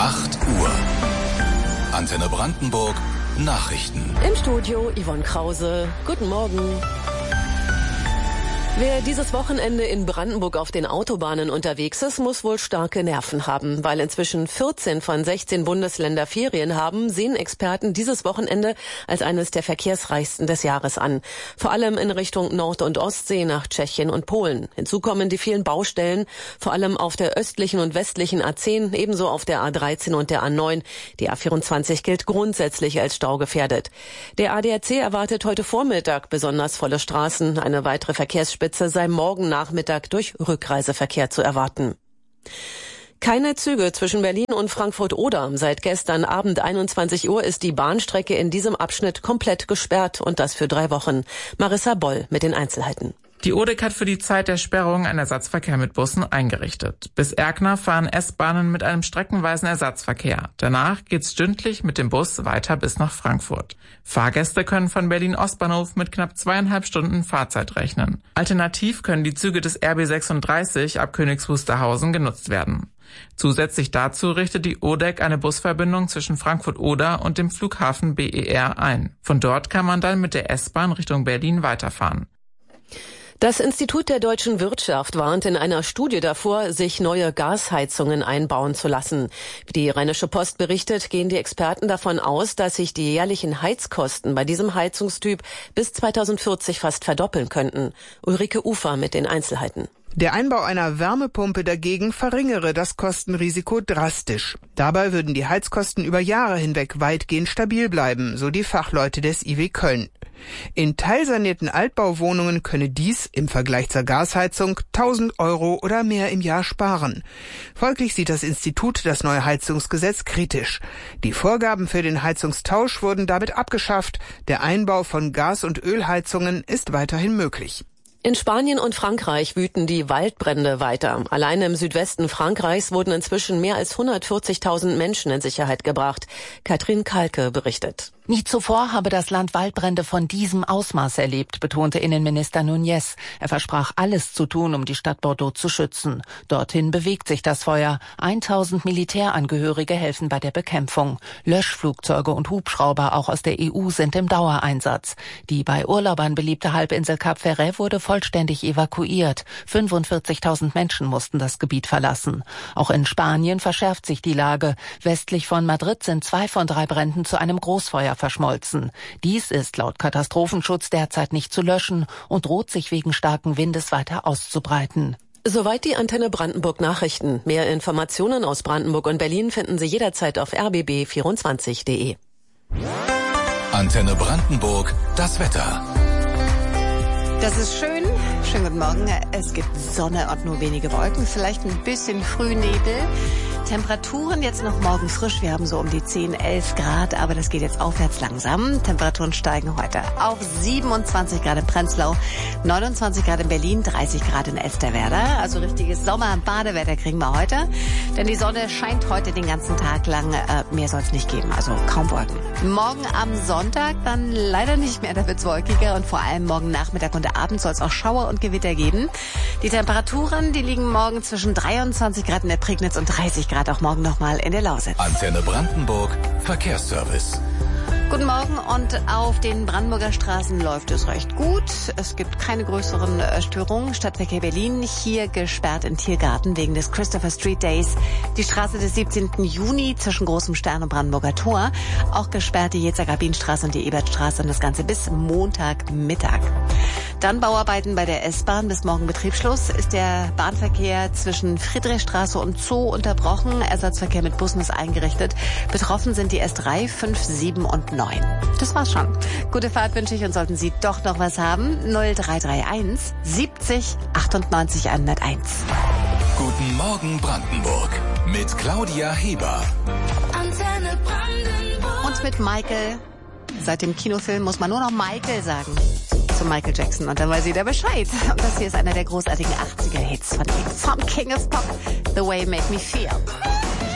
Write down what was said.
8 Uhr. Antenne Brandenburg Nachrichten. Im Studio Yvonne Krause. Guten Morgen. Wer dieses Wochenende in Brandenburg auf den Autobahnen unterwegs ist, muss wohl starke Nerven haben. Weil inzwischen 14 von 16 Bundesländer Ferien haben, sehen Experten dieses Wochenende als eines der verkehrsreichsten des Jahres an. Vor allem in Richtung Nord- und Ostsee nach Tschechien und Polen. Hinzu kommen die vielen Baustellen, vor allem auf der östlichen und westlichen A10, ebenso auf der A13 und der A9. Die A24 gilt grundsätzlich als staugefährdet. Der ADAC erwartet heute Vormittag besonders volle Straßen. Eine weitere Verkehrsspitze sei morgen Nachmittag durch Rückreiseverkehr zu erwarten. Keine Züge zwischen Berlin und Frankfurt-Oder. Seit gestern Abend 21 Uhr ist die Bahnstrecke in diesem Abschnitt komplett gesperrt und das für 3 Wochen. Marissa Boll mit den Einzelheiten. Die ODEC hat für die Zeit der Sperrung einen Ersatzverkehr mit Bussen eingerichtet. Bis Erkner fahren S-Bahnen mit einem streckenweisen Ersatzverkehr. Danach geht's stündlich mit dem Bus weiter bis nach Frankfurt. Fahrgäste können von Berlin Ostbahnhof mit knapp 2,5 Stunden Fahrzeit rechnen. Alternativ können die Züge des RB 36 ab Königs Wusterhausen genutzt werden. Zusätzlich dazu richtet die ODEC eine Busverbindung zwischen Frankfurt-Oder und dem Flughafen BER ein. Von dort kann man dann mit der S-Bahn Richtung Berlin weiterfahren. Das Institut der deutschen Wirtschaft warnt in einer Studie davor, sich neue Gasheizungen einbauen zu lassen. Wie die Rheinische Post berichtet, gehen die Experten davon aus, dass sich die jährlichen Heizkosten bei diesem Heizungstyp bis 2040 fast verdoppeln könnten. Ulrike Ufer mit den Einzelheiten. Der Einbau einer Wärmepumpe dagegen verringere das Kostenrisiko drastisch. Dabei würden die Heizkosten über Jahre hinweg weitgehend stabil bleiben, so die Fachleute des IW Köln. In teilsanierten Altbauwohnungen könne dies im Vergleich zur Gasheizung 1.000 € oder mehr im Jahr sparen. Folglich sieht das Institut das neue Heizungsgesetz kritisch. Die Vorgaben für den Heizungstausch wurden damit abgeschafft. Der Einbau von Gas- und Ölheizungen ist weiterhin möglich. In Spanien und Frankreich wüten die Waldbrände weiter. Allein im Südwesten Frankreichs wurden inzwischen mehr als 140.000 Menschen in Sicherheit gebracht. Katrin Kalke berichtet. Nie zuvor habe das Land Waldbrände von diesem Ausmaß erlebt, betonte Innenminister Núñez. Er versprach, alles zu tun, um die Stadt Bordeaux zu schützen. Dorthin bewegt sich das Feuer. 1.000 Militärangehörige helfen bei der Bekämpfung. Löschflugzeuge und Hubschrauber auch aus der EU sind im Dauereinsatz. Die bei Urlaubern beliebte Halbinsel Cap Ferret wurde vollständig evakuiert. 45.000 Menschen mussten das Gebiet verlassen. Auch in Spanien verschärft sich die Lage. Westlich von Madrid sind 2 von 3 Bränden zu einem Großfeuer verschmolzen. Dies ist laut Katastrophenschutz derzeit nicht zu löschen und droht sich wegen starken Windes weiter auszubreiten. Soweit die Antenne Brandenburg Nachrichten. Mehr Informationen aus Brandenburg und Berlin finden Sie jederzeit auf rbb24.de. Antenne Brandenburg, das Wetter. Das ist schön. Schönen guten Morgen. Es gibt Sonne und nur wenige Wolken, vielleicht ein bisschen Frühnebel. Temperaturen jetzt noch morgen frisch. Wir haben so um die 10, 11 Grad, aber das geht jetzt aufwärts langsam. Temperaturen steigen heute auf 27 Grad in Prenzlau, 29 Grad in Berlin, 30 Grad in Elsterwerda. Also richtiges Sommer-Badewetter kriegen wir heute. Denn die Sonne scheint heute den ganzen Tag lang. Mehr soll es nicht geben, also kaum Wolken. Morgen am Sonntag dann leider nicht mehr, da wird's wolkiger. Und vor allem morgen Nachmittag und Abend soll es auch Schauer und Gewitter geben. Die Temperaturen, die liegen morgen zwischen 23 Grad in der Prignitz und 30 Grad auch morgen nochmal in der Lausitz. Antenne Brandenburg, Verkehrsservice. Guten Morgen, und auf den Brandenburger Straßen läuft es recht gut. Es gibt keine größeren Störungen. Stadtverkehr Berlin hier gesperrt in Tiergarten wegen des Christopher Street Days. Die Straße des 17. Juni zwischen Großem Stern und Brandenburger Tor. Auch gesperrt die Jetzer-Gabinstraße und die Ebertstraße, und das Ganze bis Montagmittag. Dann Bauarbeiten bei der S-Bahn. Bis morgen Betriebsschluss ist der Bahnverkehr zwischen Friedrichstraße und Zoo unterbrochen. Ersatzverkehr mit Bussen ist eingerichtet. Betroffen sind die S3, 5, 7 und 9. Das war's schon. Gute Fahrt wünsche ich, und sollten Sie doch noch was haben, 0331 70 98 101. Guten Morgen Brandenburg mit Claudia Heber. Antenne Brandenburg. Und mit Michael. Seit dem Kinofilm muss man nur noch Michael sagen. Zu Michael Jackson, und dann weiß jeder Bescheid. Und das hier ist einer der großartigen 80er-Hits von ihm. Vom King of Pop, The Way You Make Me Feel.